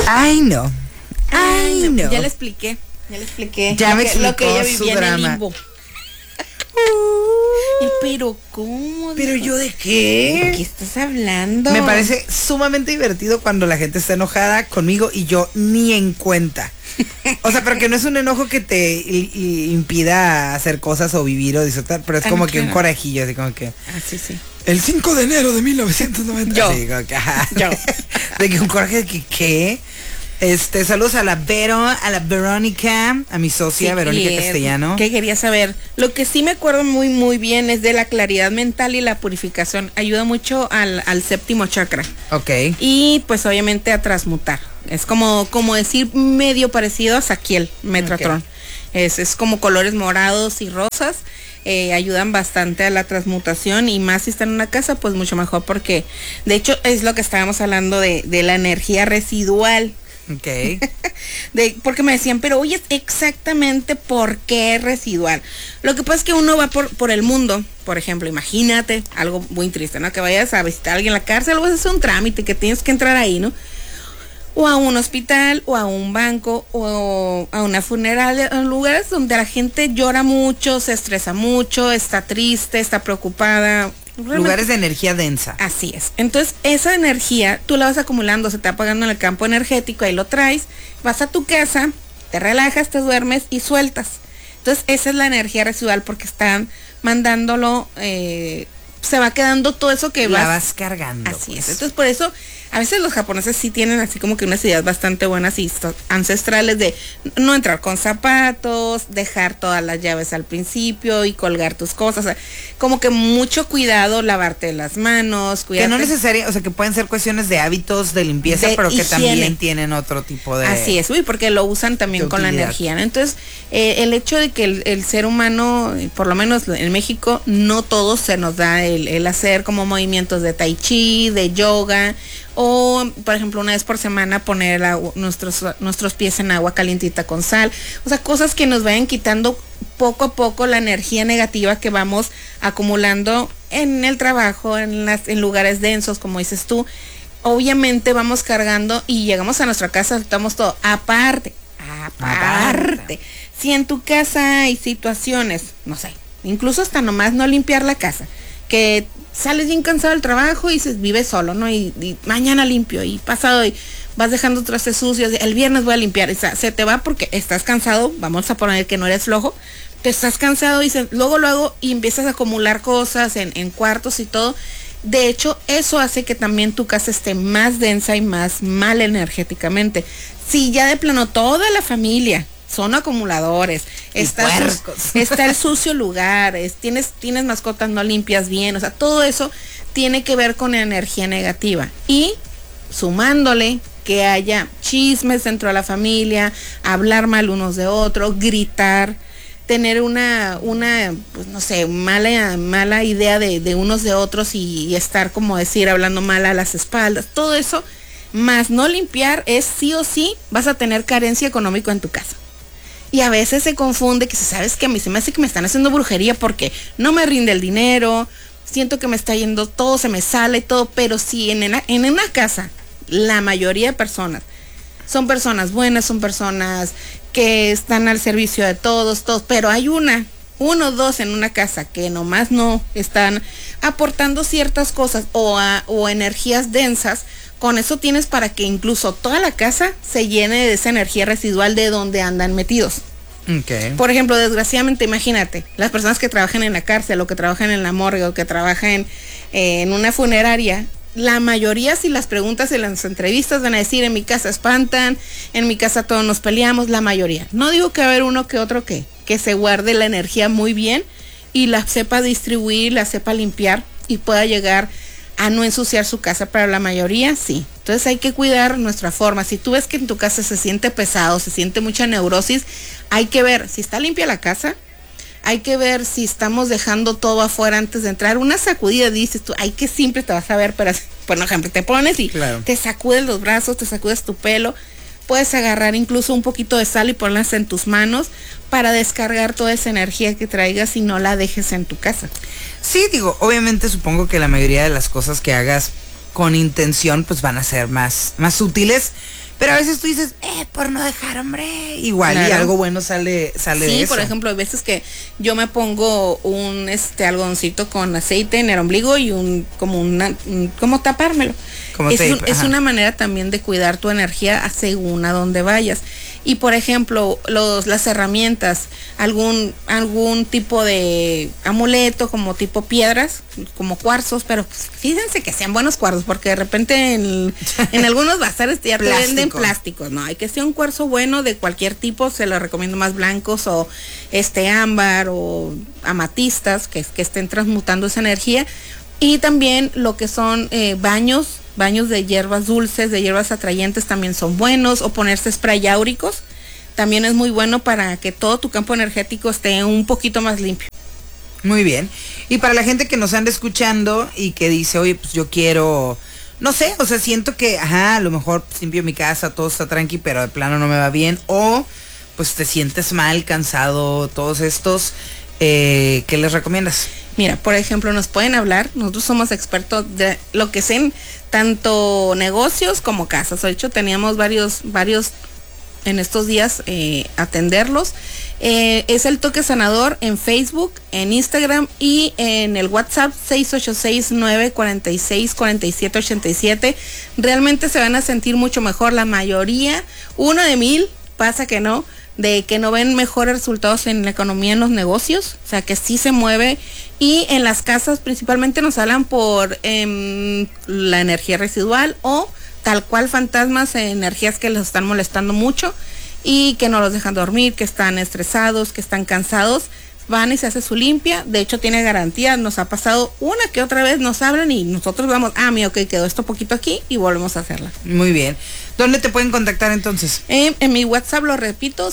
Ay, no. Ay, no. Ya le expliqué. Ya me explicó lo que ella su vivía en el drama. limbo. Pero ¿cómo? ¿Pero yo de ¿De qué? qué estás hablando? Me parece sumamente divertido cuando la gente está enojada conmigo y yo ni en cuenta. O sea, pero que no es un enojo que te impida hacer cosas o vivir o disfrutar, pero es como que un claro. corajillo, así como que... Ah, sí. El 5 de enero de 1990. Yo. Sí, como que, ajá. Yo. De que un coraje de que, ¿qué? Saludos a la Verónica, a mi socia, Sí, Verónica Castellano. ¿Qué quería saber? Lo que sí me acuerdo muy, muy bien es de la claridad mental y la purificación. Ayuda mucho al séptimo chakra. Ok. Y pues obviamente a transmutar. Es como decir medio parecido a Saquiel, Metatron. Okay. Es como colores morados y rosas. Ayudan bastante a la transmutación y más si está en una casa, pues mucho mejor porque de hecho es lo que estábamos hablando de la energía residual. Ok. Porque me decían, pero oye, exactamente por qué residual. Lo que pasa es que uno va por el mundo, por ejemplo, imagínate algo muy triste, ¿no? Que vayas a visitar a alguien en la cárcel o vas a hacer un trámite que tienes que entrar ahí, ¿no? O a un hospital, o a un banco, o a una funeraria, en lugares donde la gente llora mucho, se estresa mucho, está triste, está preocupada. Lugares de energía densa. Así es. Entonces, esa energía tú la vas acumulando, se te va apagando en el campo energético, ahí lo traes, vas a tu casa, te relajas, te duermes y sueltas. Entonces, esa es la energía residual porque están mandándolo, se va quedando todo eso que la vas cargando. Así pues. es. Entonces, por eso, a veces los japoneses sí tienen así como que unas ideas bastante buenas y ancestrales de no entrar con zapatos, dejar todas las llaves al principio y colgar tus cosas. O sea, como que mucho cuidado, lavarte las manos, Que no necesaria, o sea, que pueden ser cuestiones de hábitos de limpieza, pero que higiene. También tienen otro tipo de... Así es, porque lo usan también con la energía, ¿no? Entonces, el hecho de que el ser humano, por lo menos en México, no todos se nos da el hacer como movimientos de tai chi, de yoga, o por ejemplo una vez por semana poner nuestros pies en agua calientita con sal, o sea, cosas que nos vayan quitando poco a poco la energía negativa que vamos acumulando en el trabajo, en lugares densos, como dices tú. Obviamente vamos cargando y llegamos a nuestra casa, estamos todo aparte. Si en tu casa hay situaciones, no sé, incluso hasta nomás no limpiar la casa, que sales bien cansado del trabajo y dices, vives solo, ¿no? Y mañana limpio, y pasado, y vas dejando trastes sucios, el viernes voy a limpiar, o sea, se te va porque estás cansado, vamos a poner que no eres flojo, te estás cansado y luego y empiezas a acumular cosas en cuartos y todo. De hecho, eso hace que también tu casa esté más densa y más mal energéticamente. Si ya de plano toda la familia son acumuladores, está el sucio lugar, tienes mascotas no limpias bien, o sea, todo eso tiene que ver con energía negativa. Y sumándole que haya chismes dentro de la familia, hablar mal unos de otros, gritar, tener una pues no sé, mala idea de unos de otros y estar, como decir, hablando mal a las espaldas, todo eso, más no limpiar, es sí o sí vas a tener carencia económica en tu casa. Y a veces se confunde que sabes que a mí se me hace que me están haciendo brujería porque no me rinde el dinero, siento que me está yendo todo, se me sale todo, pero si en una casa la mayoría de personas son personas buenas, son personas que están al servicio de todos, pero hay uno o dos en una casa que nomás no están aportando ciertas cosas o energías densas, con eso tienes para que incluso toda la casa se llene de esa energía residual de donde andan metidos. Okay. Por ejemplo, desgraciadamente, imagínate, las personas que trabajan en la cárcel o que trabajan en la morgue o que trabajan en una funeraria, la mayoría, si las preguntas en las entrevistas, van a decir, en mi casa espantan, en mi casa todos nos peleamos, la mayoría. No digo que va a haber uno que otro que se guarde la energía muy bien y la sepa distribuir, la sepa limpiar y pueda llegar a no ensuciar su casa, pero la mayoría sí. Entonces hay que cuidar nuestra forma. Si tú ves que en tu casa se siente pesado, se siente mucha neurosis, hay que ver si está limpia la casa, hay que ver si estamos dejando todo afuera antes de entrar. Una sacudida, dices tú, ay, qué simple te vas a ver, pero por ejemplo, te pones y claro, te sacudes los brazos, te sacudes tu pelo, puedes agarrar incluso un poquito de sal y ponerlas en tus manos para descargar toda esa energía que traigas y no la dejes en tu casa. Sí, digo, obviamente supongo que la mayoría de las cosas que hagas con intención, pues van a ser más útiles. Pero a veces tú dices, por no dejar, hombre, igual, claro. Y algo bueno sale de eso. Sí, por ejemplo, hay veces que yo me pongo un algodoncito con aceite en el ombligo y como tapármelo. Es una manera también de cuidar tu energía según a donde vayas. Y por ejemplo, las herramientas, algún tipo de amuleto como tipo piedras, como cuarzos, pero fíjense que sean buenos cuarzos, porque de repente en algunos bazares ya te venden plásticos, no, hay que ser un cuarzo bueno de cualquier tipo, se los recomiendo más blancos o ámbar o amatistas que estén transmutando esa energía. Y también lo que son baños de hierbas dulces, de hierbas atrayentes también son buenos, o ponerse spray áuricos, también es muy bueno para que todo tu campo energético esté un poquito más limpio. Muy bien. Y para la gente que nos anda escuchando y que dice, oye, pues yo quiero, no sé, o sea, siento que, a lo mejor limpio mi casa, todo está tranqui, pero de plano no me va bien, o pues te sientes mal, cansado, todos estos, ¿qué les recomiendas? Mira, por ejemplo, nos pueden hablar, nosotros somos expertos de lo que sean tanto negocios como casas. De hecho, teníamos varios en estos días atenderlos. Es el Toque Sanador en Facebook, en Instagram y en el WhatsApp 686-946-4787. Realmente se van a sentir mucho mejor. La mayoría, 1 de 1000, pasa que no, de que no ven mejores resultados en la economía, en los negocios, o sea que sí se mueve. Y en las casas principalmente nos hablan por la energía residual o tal cual fantasmas, energías que les están molestando mucho y que no los dejan dormir, que están estresados, que están cansados. Van y se hace su limpia, de hecho tiene garantía, nos ha pasado una que otra vez, nos hablan y nosotros vamos, mira, ok, quedó esto poquito aquí y volvemos a hacerla. Muy bien. ¿Dónde te pueden contactar entonces? En mi WhatsApp, lo repito,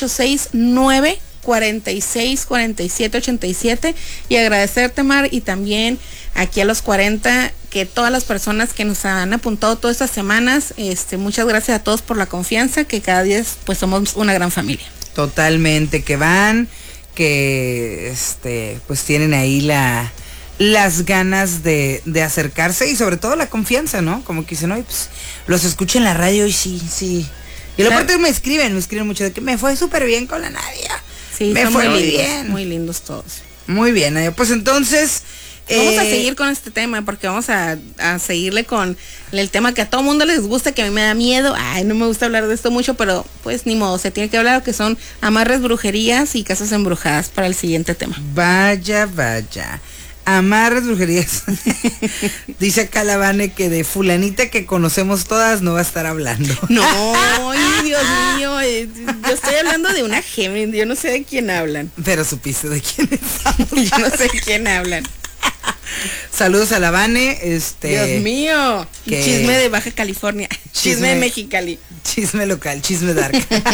686-946-4787, y agradecerte, Mar, y también aquí a los 40, que todas las personas que nos han apuntado todas estas semanas, muchas gracias a todos por la confianza, que cada día pues somos una gran familia. Totalmente, que van, que pues tienen ahí las ganas de acercarse y sobre todo la confianza, ¿no? Como que dicen, oye, pues los escucho en la radio y sí. Y la parte me escriben mucho de que me fue súper bien con la Nadia. Sí, me fue muy bien. Muy lindos todos. Muy bien, Nadia. Pues entonces vamos a seguir con este tema, porque vamos a seguirle con el tema que a todo mundo les gusta, que a mí me da miedo. Ay, no me gusta hablar de esto mucho, pero pues ni modo, se tiene que hablar, que son amarres, brujerías y casas embrujadas para el siguiente tema. Vaya. Amarres, brujerías. Dice acá la Vane que de fulanita que conocemos todas no va a estar hablando. No, ay, Dios mío, yo estoy hablando de una Géminis, yo no sé de quién hablan. Pero supiste de quién estamos. Yo no sé de quién hablan. Saludos a la Vane, Dios mío, chisme de Baja California, chisme de Mexicali. Chisme local, chisme dark.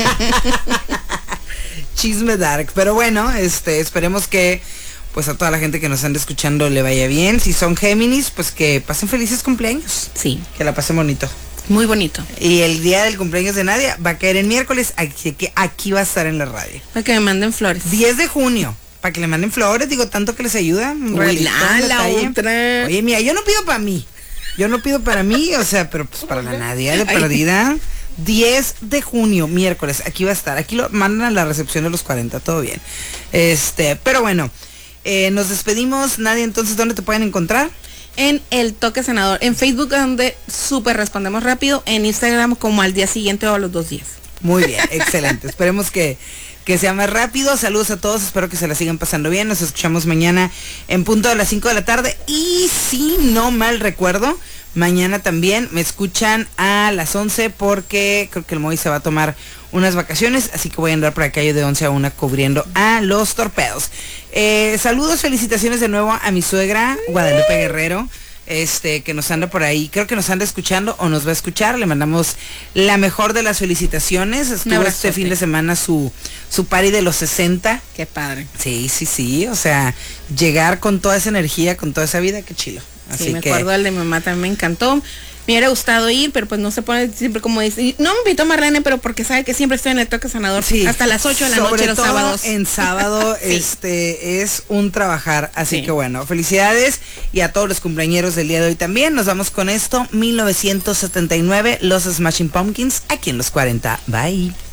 Chisme dark, pero bueno, esperemos que pues a toda la gente que nos anda escuchando le vaya bien. Si son Géminis, pues que pasen felices cumpleaños. Sí. Que la pasen bonito. Muy bonito. Y el día del cumpleaños de Nadia va a caer en miércoles, así que aquí va a estar en la radio. Para que me manden flores. 10 de junio. Para que le manden flores, digo, tanto que les ayuda. La otra. Oye, mira, yo no pido para mí. O sea, pero pues para la Nadia de perdida. 10 de junio, miércoles, aquí va a estar. Aquí lo mandan a la recepción de los 40, todo bien. Pero bueno, nos despedimos. Nadia, entonces, ¿dónde te pueden encontrar? En el Toque Sanador, en Facebook, donde súper respondemos rápido, en Instagram como al día siguiente o a los 2 días. Muy bien, excelente. Esperemos que sea más rápido. Saludos a todos, espero que se la sigan pasando bien. Nos escuchamos mañana en punto de las 5 de la tarde. Y si no mal recuerdo, mañana también me escuchan a las 11 porque creo que el Moy se va a tomar unas vacaciones, así que voy a andar por acá yo de 11 a 1 cubriendo a los torpedos. Saludos, felicitaciones de nuevo a mi suegra, Guadalupe Guerrero, que nos anda por ahí, creo que nos anda escuchando o nos va a escuchar. Le mandamos la mejor de las felicitaciones. Estuvo este fin de semana su party de los 60. Qué padre. Sí, o sea, llegar con toda esa energía, con toda esa vida, qué chilo. Así sí, me acuerdo el de mi mamá, también me encantó. Me hubiera gustado ir, pero pues no se pone siempre como dice. Y no me invitó Marlene, pero porque sabe que siempre estoy en el toque sanador. Sí, hasta las 8 de la noche los sábados. En sábado, sí. Es un trabajar. Así que bueno, felicidades. Y a todos los cumpleañeros del día de hoy también. Nos vamos con esto. 1979, los Smashing Pumpkins, aquí en los 40. Bye.